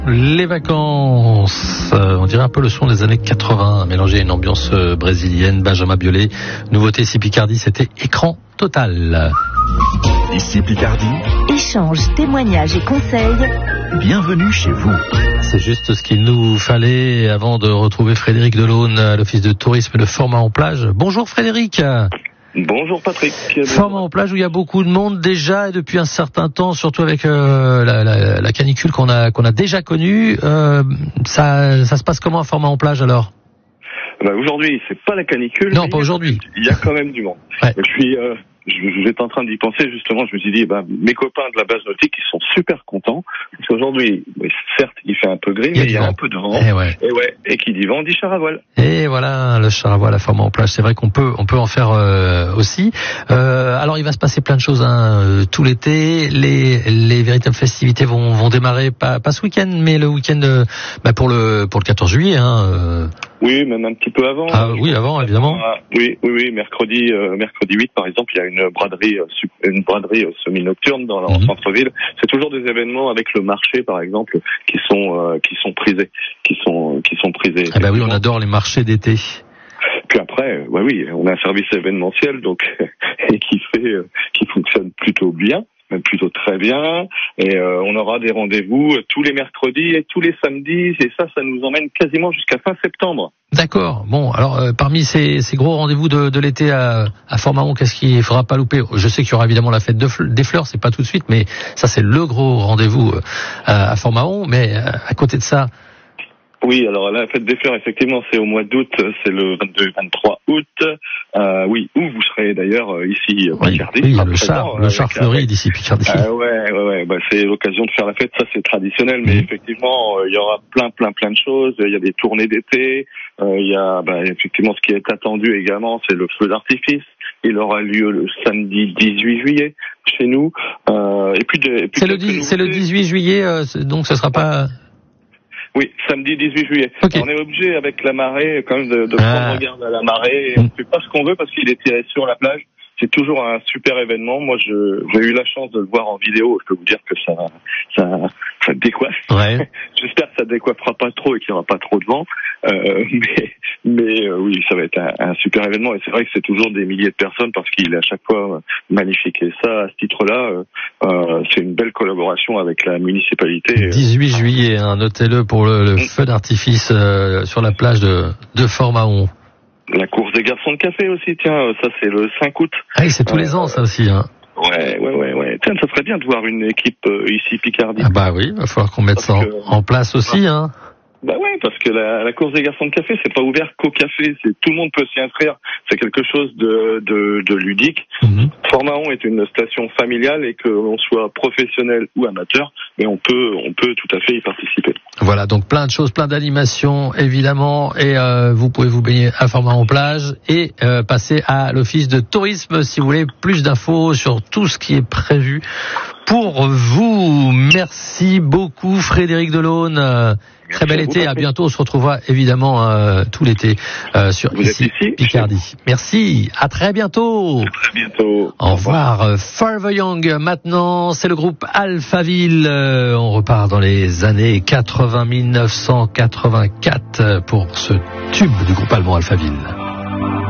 Les vacances, on dirait un peu le son des années 80, mélangé à une ambiance brésilienne. Benjamin Biolay, nouveauté ici Picardie, c'était Écran Total. Ici Picardie, échanges, témoignages et conseils. Bienvenue chez vous. C'est juste ce qu'il nous fallait avant de retrouver Frédéric Delaune à l'Office de tourisme de Fort-Mahon-Plage. Bonjour Frédéric. Bonjour Patrick. Fort-Mahon-Plage où il y a beaucoup de monde déjà et depuis un certain temps, surtout avec la canicule qu'on a déjà connue. Ça se passe comment à Fort-Mahon-Plage alors? Aujourd'hui, c'est pas la canicule. Non, pas aujourd'hui. Il y a quand même du monde. Ouais. J'étais en train d'y penser justement. Je me suis dit, mes copains de la base nautique, ils sont super contents parce qu'aujourd'hui, certes, il fait un peu gris, mais il y a un peu de vent. Et qui dit vent dit char à voile. Et voilà, le char à voile à Fort-Mahon-Plage. C'est vrai qu'on peut en faire aussi. Alors, il va se passer plein de choses tout l'été. Les véritables festivités vont démarrer pas ce week-end, mais le week-end pour le 14 juillet. Oui, même un petit peu avant. Ah oui, avant évidemment. Oui. Mercredi 8 par exemple, il y a une braderie semi-nocturne dans le centre-ville. C'est toujours des événements avec le marché par exemple qui sont prisés. Ah bah oui, on adore les marchés d'été. Puis après, on a un service événementiel donc et qui fonctionne plutôt bien. Même plutôt très bien, et on aura des rendez-vous tous les mercredis et tous les samedis, et ça nous emmène quasiment jusqu'à fin septembre. D'accord. Bon, alors parmi ces gros rendez-vous de l'été à Fort-Mahon, qu'est-ce qu'il ne faudra pas louper? Je sais qu'il y aura évidemment la fête des fleurs, c'est pas tout de suite, mais ça c'est le gros rendez-vous à Fort-Mahon. Mais à côté de ça. Oui, alors la fête des fleurs, effectivement, c'est au mois d'août, c'est le 22-23 août. Où vous serez d'ailleurs ici Picardie. Oui, le char fleuri d'ici Picardie. C'est l'occasion de faire la fête, ça c'est traditionnel, mais effectivement, il y aura plein de choses. Il y a des tournées d'été. Il y a effectivement ce qui est attendu également, c'est le feu d'artifice. Il aura lieu le samedi 18 juillet chez nous. C'est le 18 juillet, donc ce sera pas. Oui, samedi 18 juillet. Okay. On est obligé avec la marée quand même de prendre garde à la marée. Et on fait pas ce qu'on veut parce qu'il est tiré sur la plage. C'est toujours un super événement. Moi, j'ai eu la chance de le voir en vidéo. Je peux vous dire que ça décoiffe. Ouais. J'espère que ça décoiffera pas trop et qu'il y aura pas trop de vent. Oui, ça va être un super événement. Et c'est vrai que c'est toujours des milliers de personnes parce qu'il est à chaque fois magnifique. Et ça, à ce titre-là, c'est une belle collaboration avec la municipalité. 18 juillet, notez-le pour le feu d'artifice sur la plage de Fort-Mahon. La course des garçons de café aussi, tiens, ça c'est le 5 août. Ah, c'est tous les ans ça aussi. Ouais. Tiens, ça serait bien de voir une équipe ici Picardie. Ah bah oui, il va falloir qu'on mette ça en place aussi. Parce que la course des garçons de café, c'est pas ouvert qu'au café, tout le monde peut s'y inscrire. C'est quelque chose de ludique. Fort-Mahon est une station familiale et que l'on soit professionnel ou amateur, mais on peut tout à fait y participer. Voilà, donc plein de choses, plein d'animations évidemment, et vous pouvez vous baigner à Fort-Mahon-Plage et passer à l'office de tourisme si vous voulez plus d'infos sur tout ce qui est prévu pour vous. Merci beaucoup Frédéric Delaune. Très bel été, à bientôt, on se retrouvera évidemment tout l'été sur ici Picardie. Merci, à très bientôt. À très bientôt. Au revoir. Forever Young, maintenant, c'est le groupe Alphaville. On repart dans les années 1984 pour ce tube du groupe allemand Alphaville.